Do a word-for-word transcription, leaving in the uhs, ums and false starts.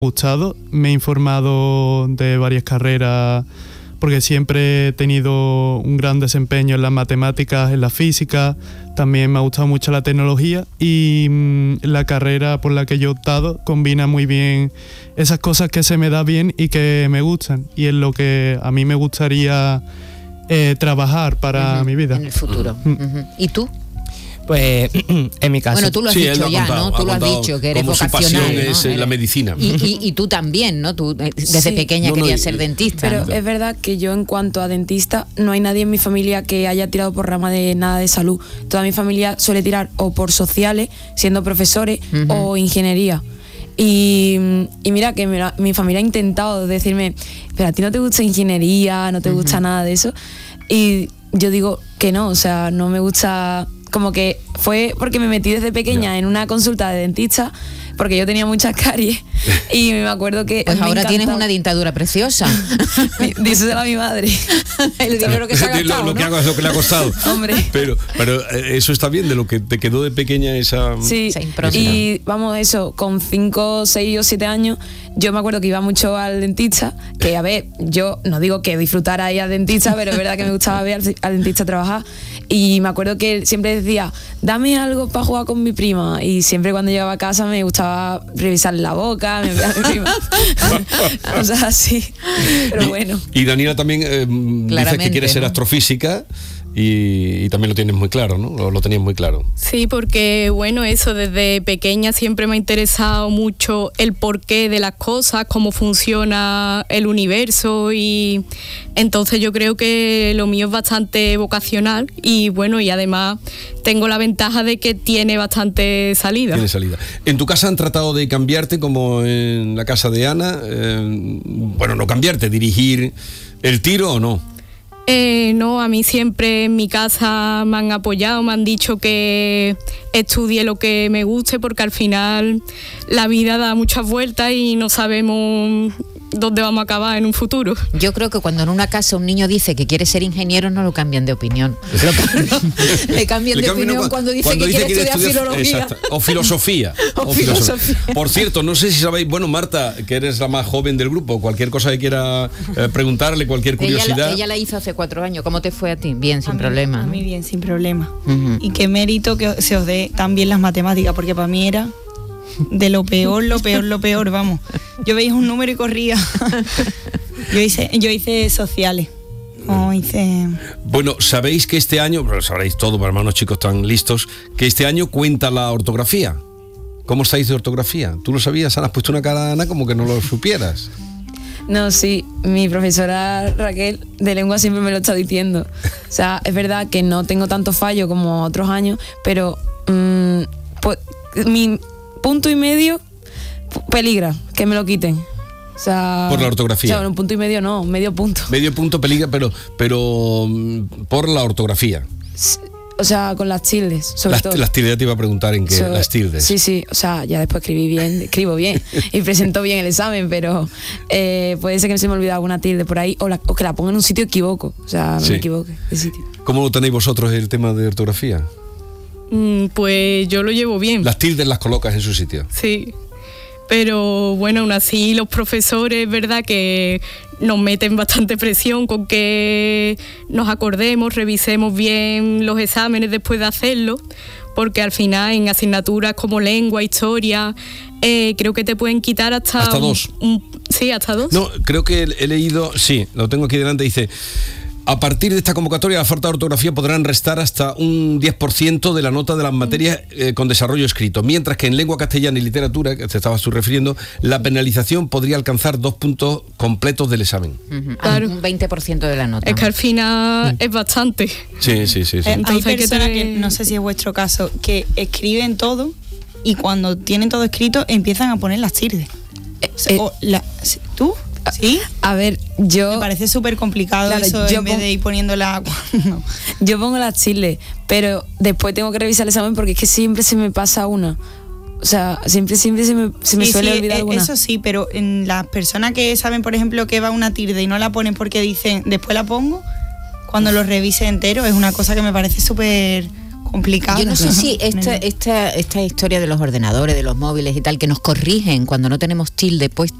gustado. Me he informado de varias carreras porque siempre he tenido un gran desempeño en las matemáticas, en la física. También me ha gustado mucho la tecnología y mmm, la carrera por la que yo he optado combina muy bien esas cosas que se me da bien y que me gustan, y es lo que a mí me gustaría eh, trabajar para uh-huh, mi vida. En el futuro. Uh-huh. Uh-huh. ¿Y tú? Pues en mi caso. Bueno, tú lo has sí, dicho lo ya, contado, ¿no? Tú lo has dicho, que eres como vocacional. su pasión ¿no? es Eres... la medicina. Y, y, y tú también, ¿no? Tú desde sí. pequeña no, no, querías y, ser dentista. Pero ¿no? Es verdad que yo, en cuanto a dentista, no hay nadie en mi familia que haya tirado por rama de nada de salud. Toda mi familia suele tirar o por sociales, siendo profesores, uh-huh. o ingeniería. Y, y mira que mira, mi familia ha intentado decirme, pero a ti no te gusta ingeniería, no te uh-huh. gusta nada de eso. Y yo digo que no, o sea, no me gusta... Como que fue porque me metí desde pequeña yeah. en una consulta de dentista, porque yo tenía muchas caries y me acuerdo que... Pues ahora tienes una dentadura preciosa. Díselo a mi madre. El dinero que se ha gastado, lo, lo, ¿no? que ha, lo que le ha costado. Hombre. Pero, pero eso está bien, de lo que te quedó de pequeña esa... Sí, esa y vamos, eso, con cinco, seis o siete años, yo me acuerdo que iba mucho al dentista, que a ver, yo no digo que disfrutara ahí al dentista, pero es verdad que me gustaba ver al, al dentista trabajar, y me acuerdo que él siempre decía, dame algo para jugar con mi prima, y siempre cuando llegaba a casa me gustaba revisar la boca, me enviaba a mi prima. O sea, así, pero y, bueno. Y Daniela también eh, dice que quiere ser, ¿no?, astrofísica. Y, y también lo tienes muy claro, ¿no? Lo, lo tenías muy claro. Sí, porque bueno, eso desde pequeña siempre me ha interesado mucho el porqué de las cosas, cómo funciona el universo, y entonces yo creo que lo mío es bastante vocacional y bueno, y además tengo la ventaja de que tiene bastante salida. Tiene salida. ¿En tu casa han tratado de cambiarte como en la casa de Ana? Eh, bueno, no cambiarte, dirigir el tiro o no. Eh, no, a mí siempre en mi casa me han apoyado, me han dicho que estudie lo que me guste, porque al final la vida da muchas vueltas y no sabemos dónde vamos a acabar en un futuro. Yo creo que cuando en una casa un niño dice que quiere ser ingeniero, no lo cambian de opinión. Lo, le cambian le de cambian opinión cuando dice cuando que dice quiere, quiere estudiar, estudiar filología. Exacto. O filosofía. o o filosofía. filosofía. Por cierto, no sé si sabéis, bueno, Marta, que eres la más joven del grupo, cualquier cosa que quiera eh, preguntarle, cualquier curiosidad. Ella la, ella la hizo hace cuatro años. ¿Cómo te fue a ti? Bien, sin a mí, problema. A ¿no? mí bien, sin problema. Uh-huh. Y qué mérito que se os dé tan bien las matemáticas, porque para mí era de lo peor, lo peor, lo peor, vamos. Yo veía un número y corría. Yo hice, yo hice sociales. Oh, hice... Bueno, sabéis que este año, pero sabréis todo, hermanos chicos tan listos, que este año cuenta la ortografía. ¿Cómo estáis de ortografía? ¿Tú lo sabías, Ana? Has puesto una cara, Ana, como que no lo supieras. No, sí, mi profesora Raquel de lengua siempre me lo está diciendo. O sea, es verdad que no tengo tanto fallo como otros años, pero mmm, pues, mi punto y medio peligra que me lo quiten. O sea, por la ortografía. O sea, un punto y medio no, medio punto. Medio punto peligra, pero, pero por la ortografía. O sea, con las tildes, sobre las, todo. Las tildes te iba a preguntar en qué, so, las tildes. Sí, sí, o sea, ya después escribí bien, escribo bien y presento bien el examen, pero eh, puede ser que se me olvide alguna tilde por ahí, o, la, o que la ponga en un sitio equivoco, o sea, no sí. me equivoque de sitio. ¿Cómo lo tenéis vosotros el tema de ortografía? Mm, pues yo lo llevo bien. Las tildes las colocas en su sitio. Sí. Pero bueno, aún así los profesores, verdad que nos meten bastante presión con que nos acordemos, revisemos bien los exámenes después de hacerlo, porque al final en asignaturas como lengua, historia, eh, creo que te pueden quitar hasta... Hasta dos. Un, un, sí, hasta dos. No, creo que he leído, sí, lo tengo aquí delante, dice... A partir de esta convocatoria, la falta de ortografía podrán restar hasta un diez por ciento de la nota de las materias eh, con desarrollo escrito, mientras que en lengua castellana y literatura, que te estabas tú refiriendo, la penalización podría alcanzar dos puntos completos del examen. Uh-huh. Claro. Un veinte por ciento de la nota. Es que al final es bastante. Sí, sí, sí. sí. Eh, hay personas que, te... que, no sé si es vuestro caso, que escriben todo y cuando tienen todo escrito empiezan a poner las tildes. Eh, eh, o la, ¿Tú? ¿Sí? A ver, yo... Me parece súper complicado, claro, eso yo en vez pon... de ir poniendo la... no. Yo pongo las tildes, pero después tengo que revisar el examen porque es que siempre se me pasa una. O sea, siempre, siempre se me, se me sí, suele sí, olvidar eh, alguna. Eso sí, pero en las personas que saben, por ejemplo, que va una tilde y no la ponen porque dicen, después la pongo, cuando lo revise entero, es una cosa que me parece súper complicada. Yo no sé si esta, esta, esta historia de los ordenadores, de los móviles y tal, que nos corrigen cuando no tenemos tilde puesto,